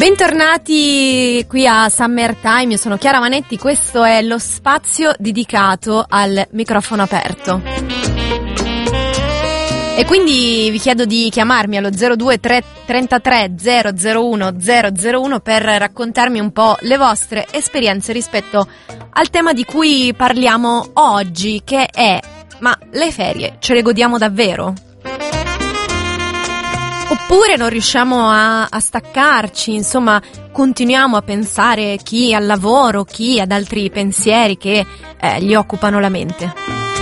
Bentornati qui a Summertime, io sono Chiara Manetti, questo è lo spazio dedicato al microfono aperto. E quindi vi chiedo di chiamarmi allo 0233 001 001 per raccontarmi un po' le vostre esperienze rispetto al tema di cui parliamo oggi, che è: ma le ferie ce le godiamo davvero? Oppure non riusciamo a staccarci, insomma, continuiamo a pensare chi al lavoro, chi ad altri pensieri che gli occupano la mente.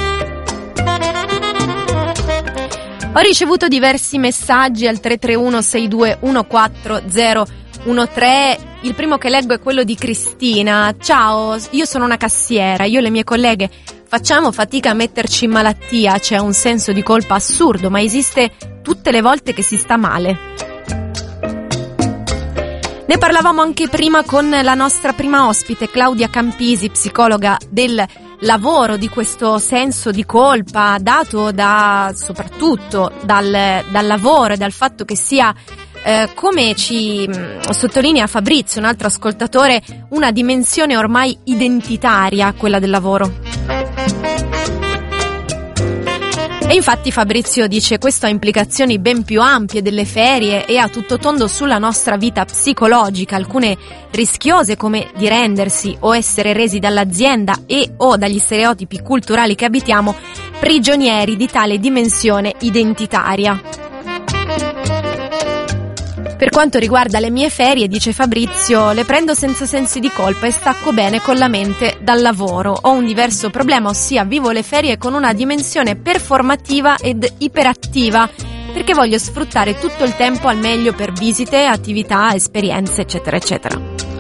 Ho ricevuto diversi messaggi al 331 6214 013. Il primo che leggo è quello di Cristina. Ciao, io sono una cassiera, io e le mie colleghe facciamo fatica a metterci in malattia, c'è un senso di colpa assurdo, ma esiste tutte le volte che si sta male. Ne parlavamo anche prima con la nostra prima ospite, Claudia Campisi, psicologa del lavoro, di questo senso di colpa dato soprattutto dal lavoro e dal fatto che sia, come ci sottolinea Fabrizio, un altro ascoltatore, una dimensione ormai identitaria, quella del lavoro. E infatti Fabrizio dice: questo ha implicazioni ben più ampie delle ferie e a tutto tondo sulla nostra vita psicologica, alcune rischiose come di rendersi o essere resi dall'azienda e o dagli stereotipi culturali che abitiamo prigionieri di tale dimensione identitaria. Per quanto riguarda le mie ferie, dice Fabrizio, le prendo senza sensi di colpa e stacco bene con la mente dal lavoro. Ho un diverso problema, ossia vivo le ferie con una dimensione performativa ed iperattiva, perché voglio sfruttare tutto il tempo al meglio per visite, attività, esperienze, eccetera, eccetera.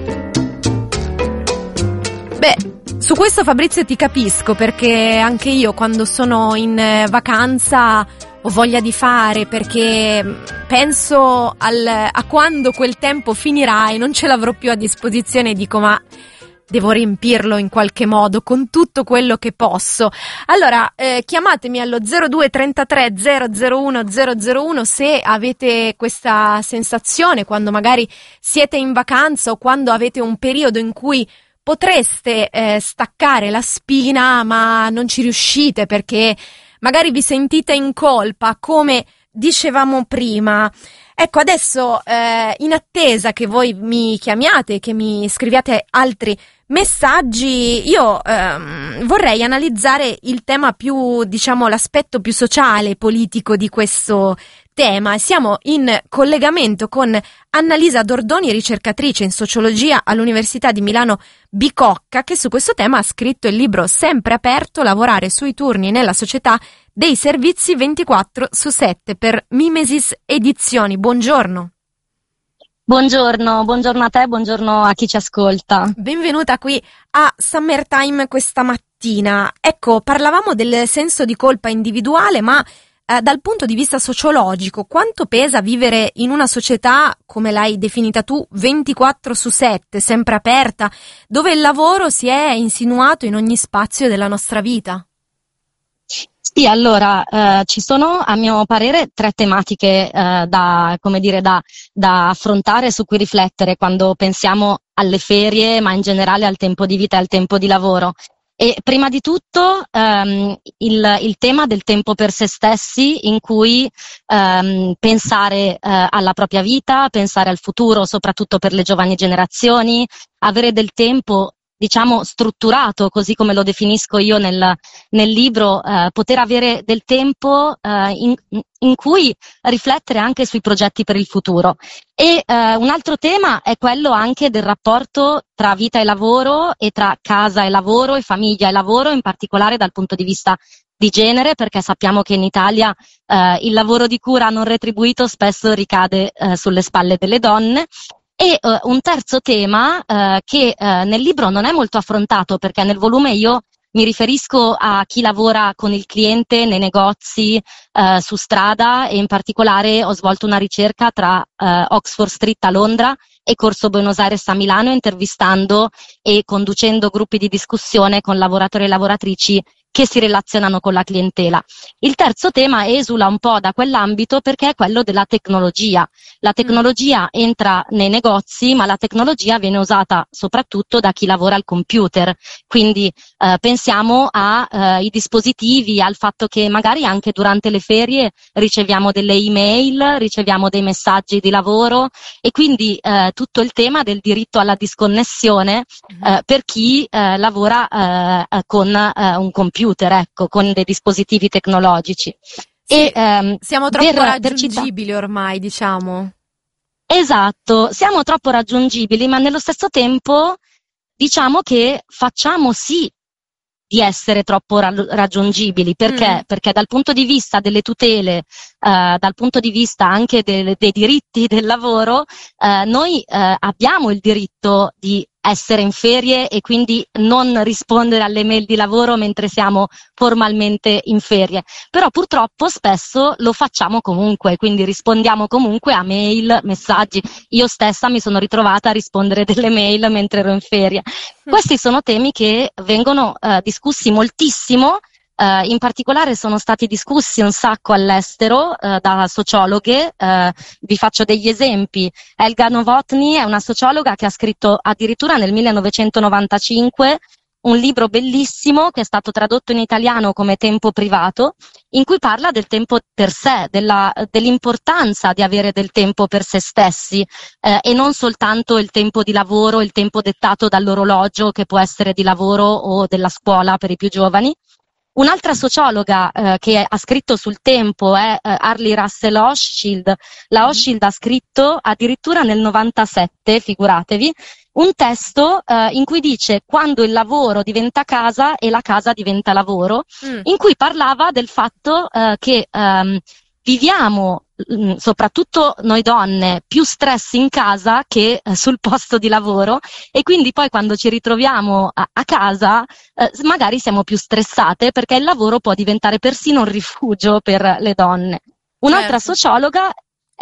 Beh, su questo Fabrizio ti capisco, perché anche io quando sono in vacanza ho voglia di fare, perché penso a quando quel tempo finirà e non ce l'avrò più a disposizione e dico: ma devo riempirlo in qualche modo con tutto quello che posso. Allora, chiamatemi allo 0233 001 001 se avete questa sensazione, quando magari siete in vacanza o quando avete un periodo in cui potreste staccare la spina ma non ci riuscite perché magari vi sentite in colpa, come dicevamo prima. Ecco, adesso in attesa che voi mi chiamiate, che mi scriviate altri messaggi, io vorrei analizzare il tema più, diciamo, l'aspetto più sociale, politico di questo tema. Siamo in collegamento con Annalisa Dordoni, ricercatrice in sociologia all'Università di Milano Bicocca, che su questo tema ha scritto il libro Sempre aperto, lavorare sui turni nella società dei servizi 24/7 per Mimesis Edizioni. Buongiorno. Buongiorno a te, buongiorno a chi ci ascolta. Benvenuta qui a Summertime questa mattina. Ecco, parlavamo del senso di colpa individuale, ma dal punto di vista sociologico, quanto pesa vivere in una società, come l'hai definita tu, 24/7, sempre aperta, dove il lavoro si è insinuato in ogni spazio della nostra vita? Sì, allora ci sono, a mio parere, tre tematiche da affrontare, su cui riflettere quando pensiamo alle ferie, ma in generale al tempo di vita e al tempo di lavoro. E prima di tutto il tema del tempo per se stessi, in cui pensare alla propria vita, pensare al futuro, soprattutto per le giovani generazioni, avere del tempo, diciamo, strutturato, così come lo definisco io nel libro, poter avere del tempo in cui riflettere anche sui progetti per il futuro. E un altro tema è quello anche del rapporto tra vita e lavoro, e tra casa e lavoro e famiglia e lavoro, in particolare dal punto di vista di genere, perché sappiamo che in Italia il lavoro di cura non retribuito spesso ricade sulle spalle delle donne. E un terzo tema che nel libro non è molto affrontato, perché nel volume io mi riferisco a chi lavora con il cliente nei negozi, su strada, e in particolare ho svolto una ricerca tra Oxford Street a Londra e Corso Buenos Aires a Milano, intervistando e conducendo gruppi di discussione con lavoratori e lavoratrici che si relazionano con la clientela. Il terzo tema esula un po' da quell'ambito perché è quello della tecnologia. La tecnologia entra nei negozi, ma la tecnologia viene usata soprattutto da chi lavora al computer. Quindi pensiamo ai dispositivi, al fatto che magari anche durante le ferie riceviamo delle email, riceviamo dei messaggi di lavoro, e quindi tutto il tema del diritto alla disconnessione per chi lavora con un computer, ecco, con dei dispositivi tecnologici. Sì, E siamo troppo raggiungibili ormai, diciamo. Esatto, siamo troppo raggiungibili, ma nello stesso tempo diciamo che facciamo sì di essere troppo raggiungibili. Perché? Perché dal punto di vista delle tutele, dal punto di vista anche dei diritti del lavoro, noi abbiamo il diritto di essere in ferie e quindi non rispondere alle mail di lavoro mentre siamo formalmente in ferie. Però purtroppo spesso lo facciamo comunque, quindi rispondiamo comunque a mail, messaggi. Io stessa mi sono ritrovata a rispondere delle mail mentre ero in ferie. Questi sono temi che vengono discussi moltissimo. In particolare sono stati discussi un sacco all'estero da sociologhe. Vi faccio degli esempi. Helga Novotny è una sociologa che ha scritto addirittura nel 1995 un libro bellissimo che è stato tradotto in italiano come Tempo privato, in cui parla del tempo per sé, dell'importanza di avere del tempo per se stessi, e non soltanto il tempo di lavoro, il tempo dettato dall'orologio, che può essere di lavoro o della scuola per i più giovani. Un'altra sociologa che ha scritto sul tempo è Arlie Russell Hochschild. La Hochschild ha scritto addirittura nel 97, figuratevi, un testo in cui dice quando il lavoro diventa casa e la casa diventa lavoro, in cui parlava del fatto che viviamo, soprattutto noi donne, più stress in casa che sul posto di lavoro, e quindi poi quando ci ritroviamo a casa magari siamo più stressate perché il lavoro può diventare persino un rifugio per le donne. Un'altra sociologa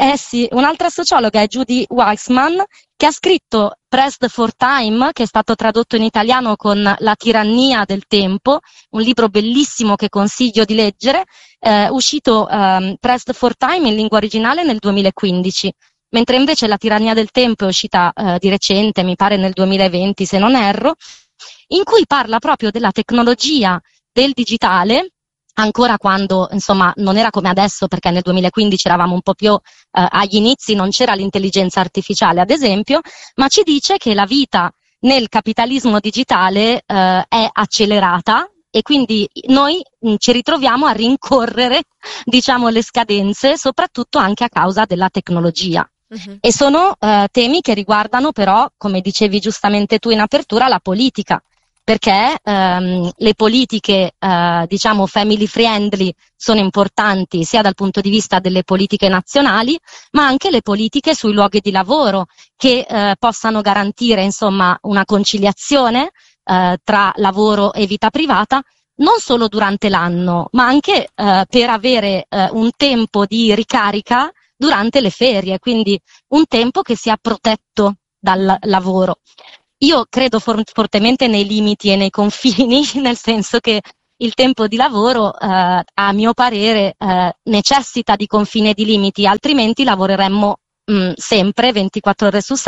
è Judy Weissman, che ha scritto Pressed for Time, che è stato tradotto in italiano con La tirannia del tempo, un libro bellissimo che consiglio di leggere, uscito Pressed for Time in lingua originale nel 2015, mentre invece La tirannia del tempo è uscita di recente, mi pare nel 2020 se non erro, in cui parla proprio della tecnologia, del digitale, ancora quando insomma non era come adesso, perché nel 2015 eravamo un po' più agli inizi, non c'era l'intelligenza artificiale ad esempio, ma ci dice che la vita nel capitalismo digitale è accelerata, e quindi noi ci ritroviamo a rincorrere, diciamo, le scadenze, soprattutto anche a causa della tecnologia. E sono temi che riguardano però, come dicevi giustamente tu in apertura, la politica. Perché le politiche, diciamo, family friendly sono importanti sia dal punto di vista delle politiche nazionali, ma anche le politiche sui luoghi di lavoro che possano garantire, insomma, una conciliazione tra lavoro e vita privata, non solo durante l'anno, ma anche per avere un tempo di ricarica durante le ferie, quindi un tempo che sia protetto dal lavoro. Io credo fortemente nei limiti e nei confini, nel senso che il tempo di lavoro, a mio parere, necessita di confini e di limiti, altrimenti lavoreremmo sempre 24 ore su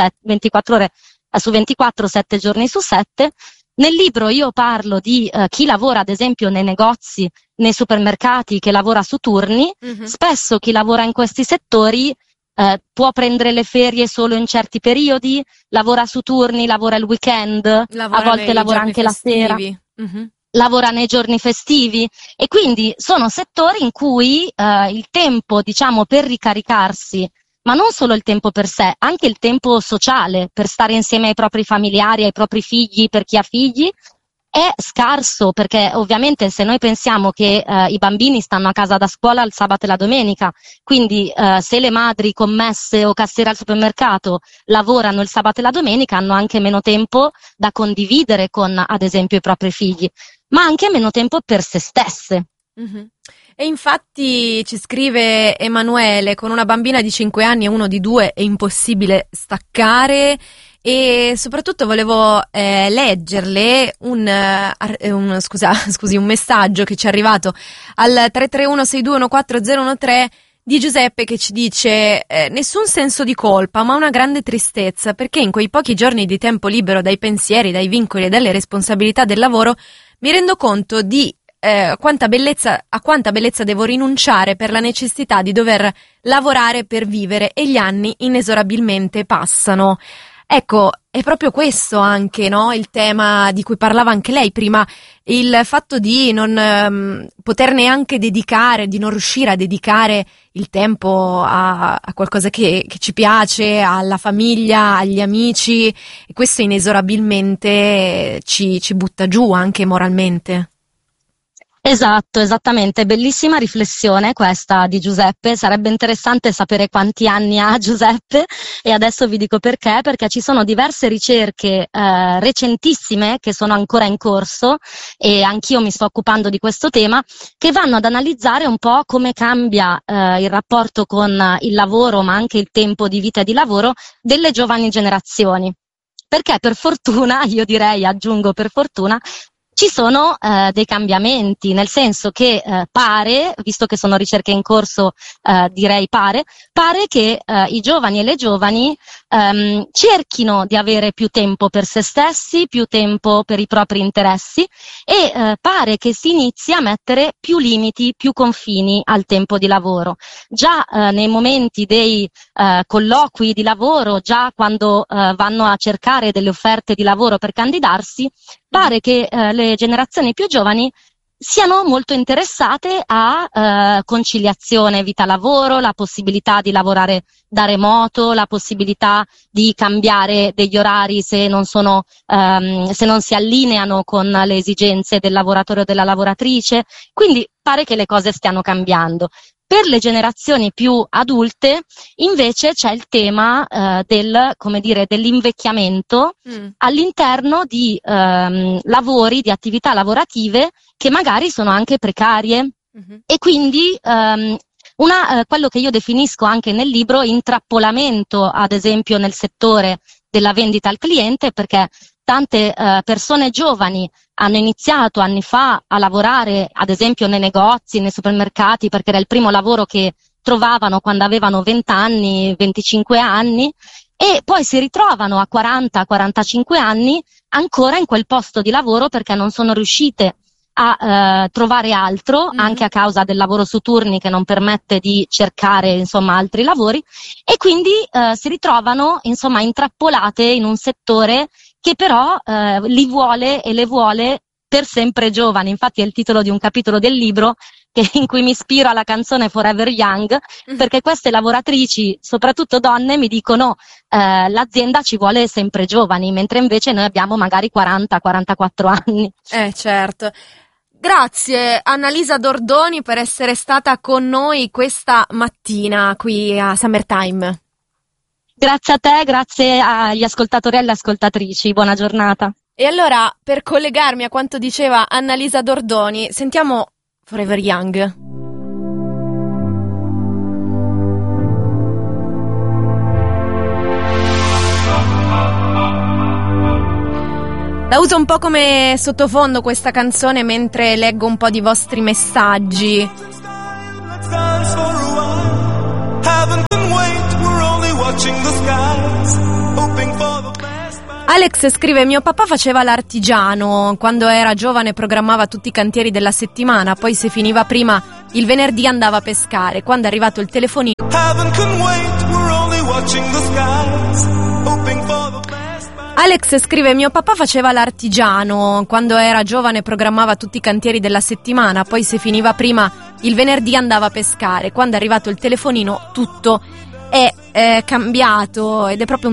24, 7 giorni su 7. Nel libro io parlo di chi lavora ad esempio nei negozi, nei supermercati, che lavora su turni. Spesso chi lavora in questi settori può prendere le ferie solo in certi periodi, lavora su turni, lavora il weekend, a volte lavora anche festivi. La sera, lavora nei giorni festivi, e quindi sono settori in cui il tempo, diciamo, per ricaricarsi, ma non solo il tempo per sé, anche il tempo sociale, per stare insieme ai propri familiari, ai propri figli, per chi ha figli, è scarso, perché ovviamente se noi pensiamo che i bambini stanno a casa da scuola il sabato e la domenica, quindi se le madri commesse o cassiere al supermercato lavorano il sabato e la domenica, hanno anche meno tempo da condividere con, ad esempio, i propri figli, ma anche meno tempo per se stesse. E infatti ci scrive Emanuele, con una bambina di 5 anni e uno di 2 è impossibile staccare. E soprattutto volevo leggerle un messaggio che ci è arrivato al 331-6214013 di Giuseppe, che ci dice nessun senso di colpa ma una grande tristezza, perché in quei pochi giorni di tempo libero dai pensieri, dai vincoli e dalle responsabilità del lavoro mi rendo conto di a quanta bellezza devo rinunciare per la necessità di dover lavorare per vivere, e gli anni inesorabilmente passano. Ecco, è proprio questo anche, no? Il tema di cui parlava anche lei prima, il fatto di non poter neanche dedicare, di non riuscire a dedicare il tempo a qualcosa che ci piace, alla famiglia, agli amici, e questo inesorabilmente ci butta giù anche moralmente. Esatto, esattamente, bellissima riflessione questa di Giuseppe. Sarebbe interessante sapere quanti anni ha Giuseppe, e adesso vi dico perché ci sono diverse ricerche recentissime che sono ancora in corso, e anch'io mi sto occupando di questo tema, che vanno ad analizzare un po' come cambia il rapporto con il lavoro, ma anche il tempo di vita e di lavoro delle giovani generazioni. Perché per fortuna, io direi, aggiungo per fortuna, ci sono dei cambiamenti, nel senso che pare, visto che sono ricerche in corso, pare che i giovani e le giovani cerchino di avere più tempo per se stessi, più tempo per i propri interessi, e pare che si inizi a mettere più limiti, più confini al tempo di lavoro. Già nei momenti dei colloqui di lavoro, già quando vanno a cercare delle offerte di lavoro per candidarsi, pare che le generazioni più giovani siano molto interessate a conciliazione vita-lavoro, la possibilità di lavorare da remoto, la possibilità di cambiare degli orari se non si allineano con le esigenze del lavoratore o della lavoratrice. Quindi pare che le cose stiano cambiando. Per le generazioni più adulte invece c'è il tema dell'invecchiamento all'interno di lavori, di attività lavorative che magari sono anche precarie, e quindi quello che io definisco anche nel libro intrappolamento, ad esempio nel settore della vendita al cliente, perché tante persone giovani hanno iniziato anni fa a lavorare, ad esempio nei negozi, nei supermercati, perché era il primo lavoro che trovavano quando avevano 20 anni, 25 anni, e poi si ritrovano a 40-45 anni ancora in quel posto di lavoro perché non sono riuscite a trovare altro, anche a causa del lavoro su turni che non permette di cercare insomma altri lavori, e quindi si ritrovano insomma intrappolate in un settore che però li vuole e le vuole per sempre giovani. Infatti è il titolo di un capitolo del libro in cui mi ispiro alla canzone Forever Young, perché queste lavoratrici, soprattutto donne, mi dicono l'azienda ci vuole sempre giovani, mentre invece noi abbiamo magari 40-44 anni. Certo. Grazie Annalisa Dordoni per essere stata con noi questa mattina qui a Summertime. Grazie a te, grazie agli ascoltatori e alle ascoltatrici, buona giornata. E allora, per collegarmi a quanto diceva Annalisa Dordoni, sentiamo Forever Young. La uso un po' come sottofondo questa canzone mentre leggo un po' di vostri messaggi. Alex scrive: mio papà faceva l'artigiano, quando era giovane programmava tutti i cantieri della settimana, poi se finiva prima il venerdì andava a pescare, quando è arrivato il telefonino Alex scrive: mio papà faceva l'artigiano, quando era giovane programmava tutti i cantieri della settimana, poi se finiva prima il venerdì andava a pescare, quando è arrivato il telefonino tutto è cambiato ed è proprio